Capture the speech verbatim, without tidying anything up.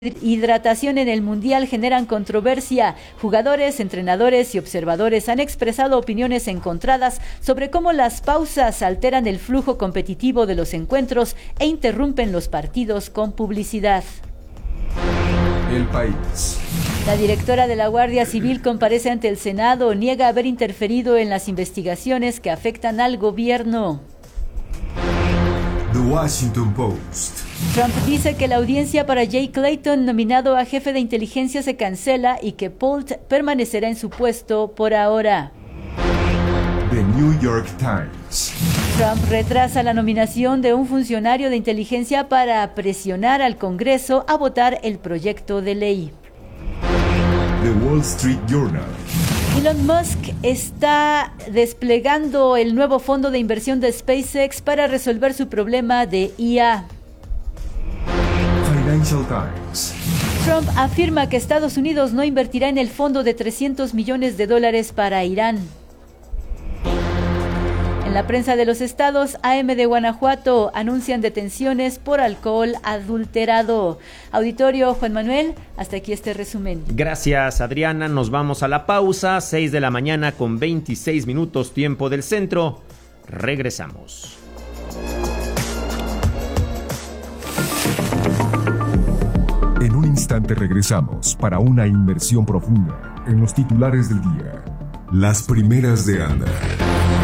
Hidratación en el Mundial generan controversia. Jugadores, entrenadores y observadores han expresado opiniones encontradas sobre cómo las pausas alteran el flujo competitivo de los encuentros e interrumpen los partidos con publicidad. El País. La directora de la Guardia Civil comparece ante el Senado, niega haber interferido en las investigaciones que afectan al gobierno. The Washington Post. Trump dice que la audiencia para Jay Clayton, nominado a jefe de inteligencia, se cancela y que Polt permanecerá en su puesto por ahora. The New York Times. Trump retrasa la nominación de un funcionario de inteligencia para presionar al Congreso a votar el proyecto de ley. The Wall Street Journal. Elon Musk está desplegando el nuevo fondo de inversión de SpaceX para resolver su problema de I A. Financial Times. Trump afirma que Estados Unidos no invertirá en el fondo de trescientos millones de dólares para Irán. En la prensa de los estados, A M de Guanajuato anuncian detenciones por alcohol adulterado. Auditorio, Juan Manuel, hasta aquí este resumen. Gracias, Adriana. Nos vamos a la pausa. seis de la mañana con veintiséis minutos, tiempo del centro. Regresamos. En un instante regresamos para una inmersión profunda en los titulares del día. Las primeras de Ana.